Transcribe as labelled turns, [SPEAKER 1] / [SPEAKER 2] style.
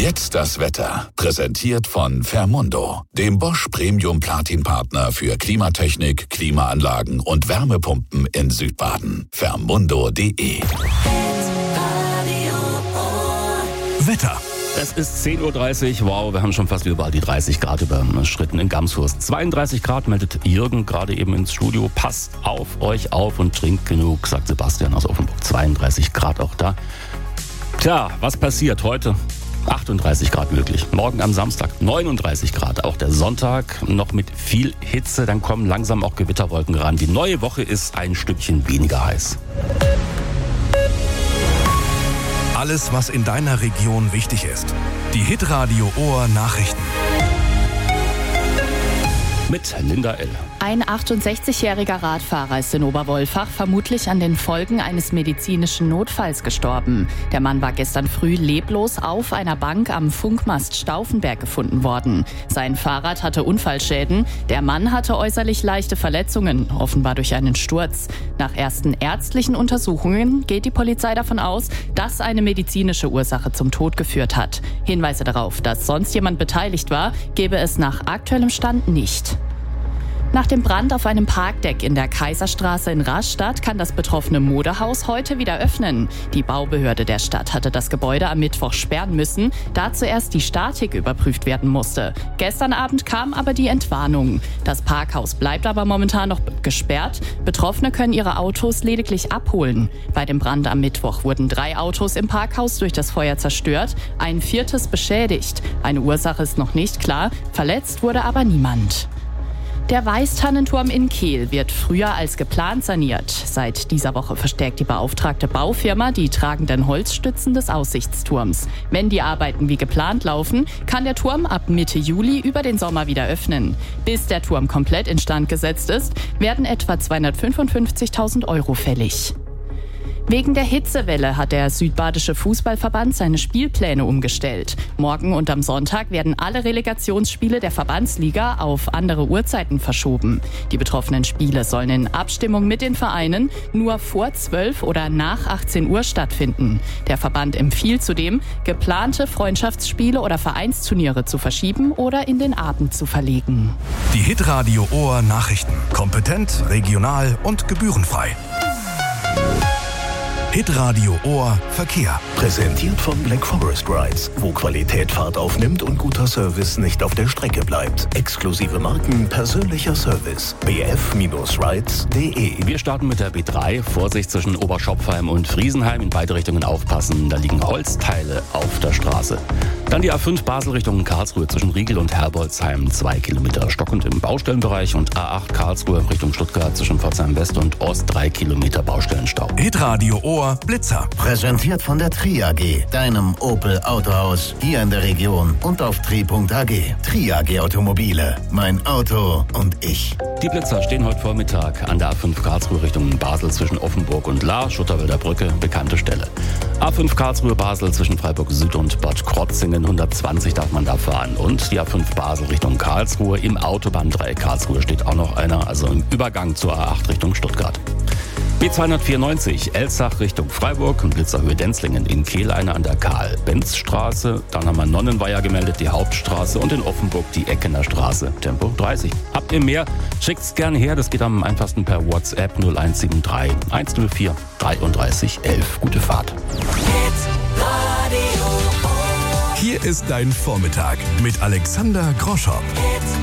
[SPEAKER 1] Jetzt das Wetter. Präsentiert von Fermundo, dem Bosch Premium Platin Partner für Klimatechnik, Klimaanlagen und Wärmepumpen in Südbaden. Fermundo.de.
[SPEAKER 2] Wetter.
[SPEAKER 3] Es ist 10.30 Uhr, wow, wir haben schon fast überall die 30 Grad überschritten in Gamshurst. 32 Grad meldet Jürgen gerade eben ins Studio. Passt auf euch auf und trinkt genug, sagt Sebastian aus Offenburg. 32 Grad auch da. Tja, was passiert heute? 38 Grad möglich. Morgen am Samstag 39 Grad. Auch der Sonntag noch mit viel Hitze. Dann kommen langsam auch Gewitterwolken ran. Die neue Woche ist ein Stückchen weniger heiß.
[SPEAKER 2] Alles, was in deiner Region wichtig ist. Die Hitradio Ohr Nachrichten.
[SPEAKER 3] Mit Linda L.
[SPEAKER 4] Ein 68-jähriger Radfahrer ist in Oberwolfach vermutlich an den Folgen eines medizinischen Notfalls gestorben. Der Mann war gestern früh leblos auf einer Bank am Funkmast Stauffenberg gefunden worden. Sein Fahrrad hatte Unfallschäden. Der Mann hatte äußerlich leichte Verletzungen, offenbar durch einen Sturz. Nach ersten ärztlichen Untersuchungen geht die Polizei davon aus, dass eine medizinische Ursache zum Tod geführt hat. Hinweise darauf, dass sonst jemand beteiligt war, gebe es nach aktuellem Stand nicht. Nach dem Brand auf einem Parkdeck in der Kaiserstraße in Rastatt kann das betroffene Modehaus heute wieder öffnen. Die Baubehörde der Stadt hatte das Gebäude am Mittwoch sperren müssen, da zuerst die Statik überprüft werden musste. Gestern Abend kam aber die Entwarnung. Das Parkhaus bleibt aber momentan noch gesperrt. Betroffene können ihre Autos lediglich abholen. Bei dem Brand am Mittwoch wurden 3 Autos im Parkhaus durch das Feuer zerstört, ein 4. beschädigt. Eine Ursache ist noch nicht klar, verletzt wurde aber niemand. Der Weißtannenturm in Kehl wird früher als geplant saniert. Seit dieser Woche verstärkt die beauftragte Baufirma die tragenden Holzstützen des Aussichtsturms. Wenn die Arbeiten wie geplant laufen, kann der Turm ab Mitte Juli über den Sommer wieder öffnen. Bis der Turm komplett instand gesetzt ist, werden etwa 255.000 € fällig. Wegen der Hitzewelle hat der Südbadische Fußballverband seine Spielpläne umgestellt. Morgen und am Sonntag werden alle Relegationsspiele der Verbandsliga auf andere Uhrzeiten verschoben. Die betroffenen Spiele sollen in Abstimmung mit den Vereinen nur vor 12 oder nach 18 Uhr stattfinden. Der Verband empfiehlt zudem, geplante Freundschaftsspiele oder Vereinsturniere zu verschieben oder in den Abend zu verlegen.
[SPEAKER 2] Die Hitradio Ohr Nachrichten. Kompetent, regional und gebührenfrei. Hitradio Ohr Verkehr.
[SPEAKER 5] Präsentiert von Black Forest Rides, wo Qualität Fahrt aufnimmt und guter Service nicht auf der Strecke bleibt. Exklusive Marken, persönlicher Service. bf-rides.de.
[SPEAKER 3] Wir starten mit der B3. Vorsicht zwischen Oberschopfheim und Friesenheim. In beide Richtungen aufpassen. Da liegen Holzteile auf der Straße. Dann die A5 Basel Richtung Karlsruhe zwischen Riegel und Herbolzheim. 2 Kilometer stockend im Baustellenbereich. Und A8 Karlsruhe Richtung Stuttgart zwischen Pforzheim West und Ost. 3 Kilometer Baustellenstau.
[SPEAKER 2] Hitradio Ohr Blitzer.
[SPEAKER 6] Präsentiert von der Tri AG, deinem Opel Autohaus hier in der Region und auf tri.ag. Tri AG Automobile, mein Auto und ich.
[SPEAKER 3] Die Blitzer stehen heute Vormittag an der A5 Karlsruhe Richtung Basel zwischen Offenburg und Lahr, Schutterwälder Brücke, bekannte Stelle. A5 Karlsruhe Basel zwischen Freiburg Süd und Bad Krotzingen, 120 darf man da fahren. Und die A5 Basel Richtung Karlsruhe, im Autobahndreieck Karlsruhe steht auch noch einer, also im Übergang zur A8 Richtung Stuttgart. B294 Elsach Richtung Freiburg und Blitzerhöhe Denzlingen, in Kehl eine an der Karl-Benz-Straße. Dann haben wir Nonnenweiher gemeldet, die Hauptstraße, und in Offenburg die Eckener Straße, Tempo 30. Habt ihr mehr? Schickt's gerne her, das geht am einfachsten per WhatsApp 0173 104 33 11. Gute Fahrt.
[SPEAKER 2] Hier ist dein Vormittag mit Alexander Groschow.